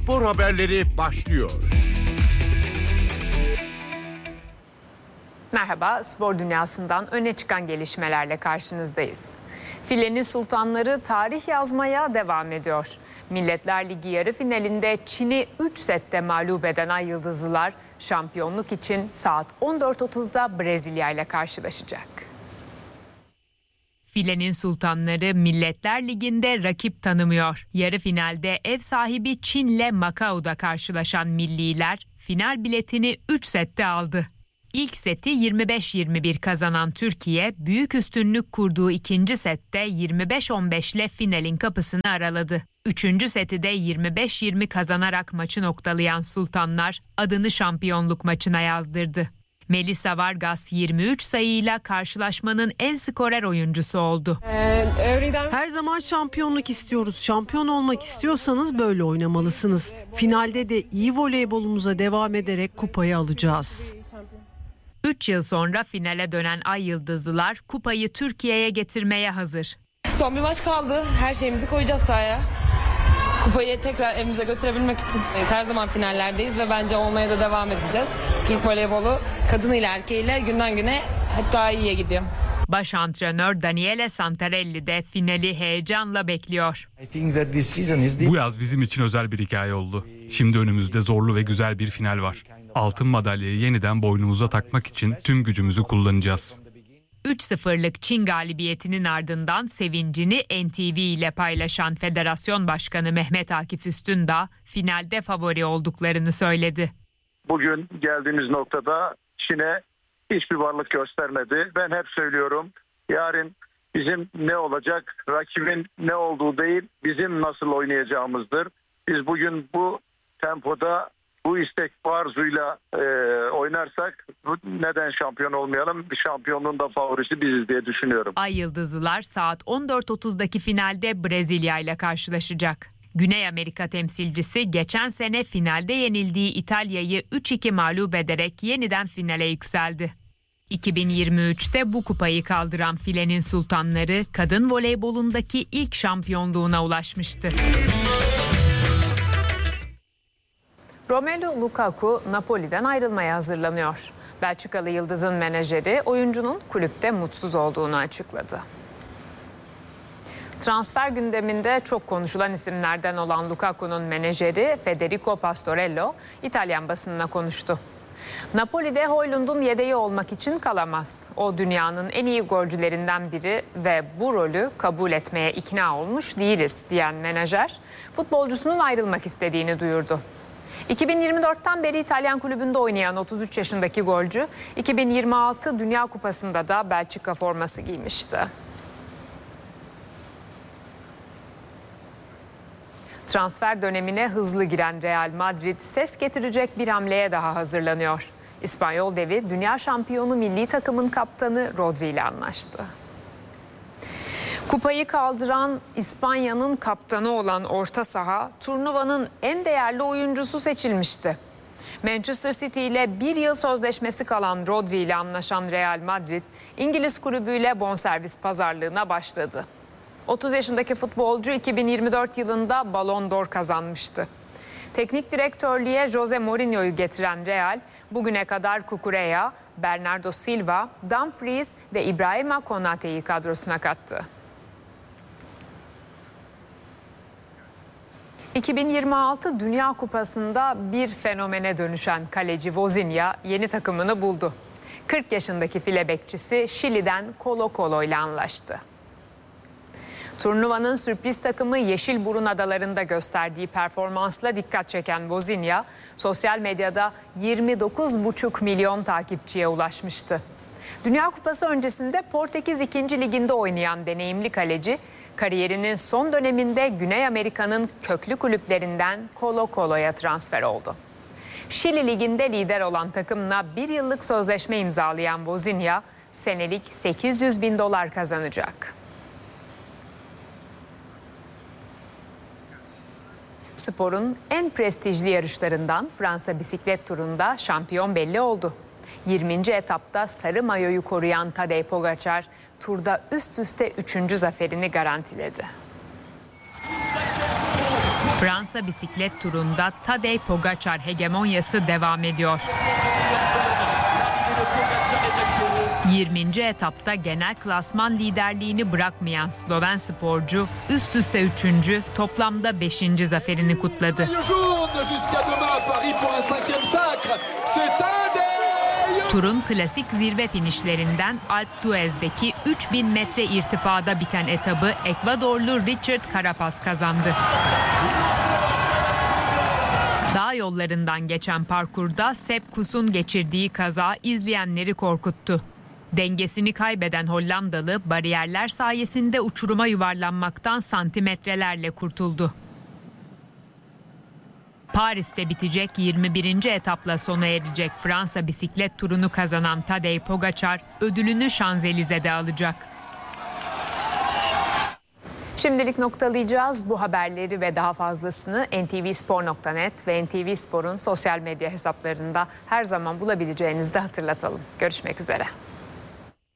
spor haberleri başlıyor. Merhaba, spor dünyasından öne çıkan gelişmelerle karşınızdayız. Filenin sultanları tarih yazmaya devam ediyor. Milletler Ligi yarı finalinde Çin'i 3 sette mağlup eden Ay Yıldızlılar şampiyonluk için saat 14.30'da Brezilya ile karşılaşacak. Filenin sultanları Milletler Ligi'nde rakip tanımıyor. Yarı finalde ev sahibi Çin'le Macao'da karşılaşan milliler final biletini 3 sette aldı. İlk seti 25-21 kazanan Türkiye, büyük üstünlük kurduğu ikinci sette 25-15 ile finalin kapısını araladı. Üçüncü seti de 25-20 kazanarak maçı noktalayan Sultanlar adını şampiyonluk maçına yazdırdı. Melissa Vargas 23 sayıyla karşılaşmanın en skorer oyuncusu oldu. Her zaman şampiyonluk istiyoruz. Şampiyon olmak istiyorsanız böyle oynamalısınız. Finalde de iyi voleybolumuza devam ederek kupayı alacağız. 3 yıl sonra finale dönen Ay Yıldızlılar kupayı Türkiye'ye getirmeye hazır. Son bir maç kaldı. Her şeyimizi koyacağız sahaya. Kupayı tekrar evimize götürebilmek için her zaman finallerdeyiz ve bence olmaya da devam edeceğiz. Türk voleybolu kadınıyla erkeğiyle günden güne hep daha iyiye gidiyor. Baş antrenör Daniele Santarelli de finali heyecanla bekliyor. Bu yaz bizim için özel bir hikaye oldu. Şimdi önümüzde zorlu ve güzel bir final var. Altın madalyayı yeniden boynumuza takmak için tüm gücümüzü kullanacağız. 3-0'lık Çin galibiyetinin ardından sevincini NTV ile paylaşan Federasyon Başkanı Mehmet Akif Üstündağ finalde favori olduklarını söyledi. Bugün geldiğimiz noktada Çin'e hiçbir varlık göstermedi. Ben hep söylüyorum, yarın bizim ne olacak, rakibin ne olduğu değil, bizim nasıl oynayacağımızdır. Biz bugün bu tempoda, bu istek arzuyla oynarsak neden şampiyon olmayalım? Bir şampiyonluğun da favorisi biziz diye düşünüyorum. Ay Yıldızlılar saat 14.30'daki finalde Brezilya ile karşılaşacak. Güney Amerika temsilcisi geçen sene finalde yenildiği İtalya'yı 3-2 mağlup ederek yeniden finale yükseldi. 2023'te bu kupayı kaldıran filenin sultanları kadın voleybolundaki ilk şampiyonluğuna ulaşmıştı. Romelu Lukaku Napoli'den ayrılmaya hazırlanıyor. Belçikalı yıldızın menajeri oyuncunun kulüpte mutsuz olduğunu açıkladı. Transfer gündeminde çok konuşulan isimlerden olan Lukaku'nun menajeri Federico Pastorello İtalyan basınına konuştu. Napoli'de Højlund'un yedeği olmak için kalamaz. O dünyanın en iyi golcülerinden biri ve bu rolü kabul etmeye ikna olmuş değiliz diyen menajer futbolcusunun ayrılmak istediğini duyurdu. 2024'ten beri İtalyan kulübünde oynayan 33 yaşındaki golcü 2026 Dünya Kupası'nda da Belçika forması giymişti. Transfer dönemine hızlı giren Real Madrid ses getirecek bir hamleye daha hazırlanıyor. İspanyol devi dünya şampiyonu milli takımın kaptanı Rodri ile anlaştı. Kupayı kaldıran İspanya'nın kaptanı olan orta saha turnuvanın en değerli oyuncusu seçilmişti. Manchester City ile bir yıl sözleşmesi kalan Rodri ile anlaşan Real Madrid, İngiliz kulübüyle bonservis pazarlığına başladı. 30 yaşındaki futbolcu 2024 yılında Ballon d'Or kazanmıştı. Teknik direktörlüğe Jose Mourinho'yu getiren Real, bugüne kadar Cucurella, Bernardo Silva, Dumfries ve Ibrahima Konate'yi kadrosuna kattı. 2026 Dünya Kupası'nda bir fenomene dönüşen kaleci Vozinha yeni takımını buldu. 40 yaşındaki file bekçisi Şili'den Colo-Colo ile anlaştı. Turnuvanın sürpriz takımı Yeşilburun Adaları'nda gösterdiği performansla dikkat çeken Vozinha, sosyal medyada 29,5 milyon takipçiye ulaşmıştı. Dünya Kupası öncesinde Portekiz 2. Ligi'nde oynayan deneyimli kaleci, kariyerinin son döneminde Güney Amerika'nın köklü kulüplerinden Colo-Colo'ya transfer oldu. Şili Ligi'nde lider olan takımla bir yıllık sözleşme imzalayan Vozinha, senelik $800.000 kazanacak. Sporun en prestijli yarışlarından Fransa bisiklet turunda şampiyon belli oldu. 20. etapta sarı mayoyu koruyan Tadej Pogačar turda üst üste 3. zaferini garantiledi. Fransa bisiklet turunda Tadej Pogacar hegemonyası devam ediyor. 20. etapta genel klasman liderliğini bırakmayan Sloven sporcu üst üste 3. toplamda 5. zaferini kutladı. Turun klasik zirve finişlerinden Alpe d'Huez'deki 3000 metre irtifada biten etabı Ekvadorlu Richard Carapaz kazandı. Dağ yollarından geçen parkurda Sepp Kuss'un geçirdiği kaza izleyenleri korkuttu. Dengesini kaybeden Hollandalı bariyerler sayesinde uçuruma yuvarlanmaktan santimetrelerle kurtuldu. Paris'te bitecek 21. etapla sona erecek Fransa bisiklet turunu kazanan Tadej Pogacar ödülünü Şanzelize'de alacak. Şimdilik noktalayacağız. Bu haberleri ve daha fazlasını ntvspor.net ve NTV Spor'un sosyal medya hesaplarında her zaman bulabileceğinizi de hatırlatalım. Görüşmek üzere.